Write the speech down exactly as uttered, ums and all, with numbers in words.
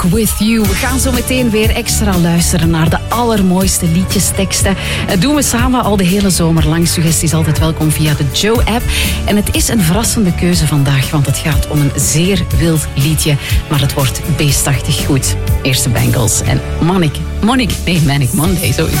Walk With You. We gaan zo meteen weer extra luisteren naar de allermooiste liedjesteksten. Dat doen we samen al de hele zomer lang. Suggesties altijd welkom via de Joe-app. En het is een verrassende keuze vandaag, want het gaat om een zeer wild liedje. Maar het wordt beestachtig goed. Eerst de Bangles en Manic. Manic, nee, Manic Monday, sowieso.